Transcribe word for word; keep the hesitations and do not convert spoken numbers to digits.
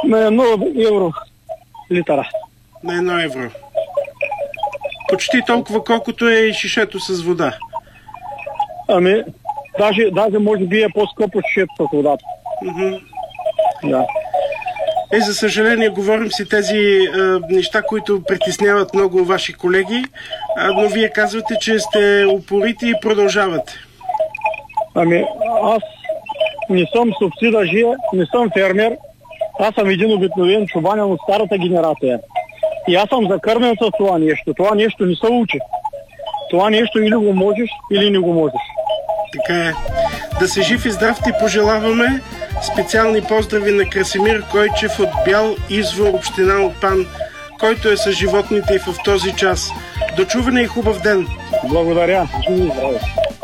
На едно евро литъра. На едно евро. Почти толкова, колкото е и шишето с вода. Ами, даже, даже може би е по-скъпо шишето с водата. Mm-hmm. Да. Е, за съжаление, говорим си тези е, неща, които притесняват много ваши колеги, а, но вие казвате, че сте упорити и продължавате. Ами, аз не съм субсидажия, не съм фермер, аз съм един обикновен чубанин от старата генерация. И аз съм закърмен с това нещо. Това нещо не се учи. Това нещо или го можеш, или не го можеш. Така е. Да се жив и здрав ти пожелаваме. Специални поздрави на Красимир Койчев от Бял извор, община Отпан, който е с животните и в този час. До чуване и хубав ден! Благодаря. Живи и здраве!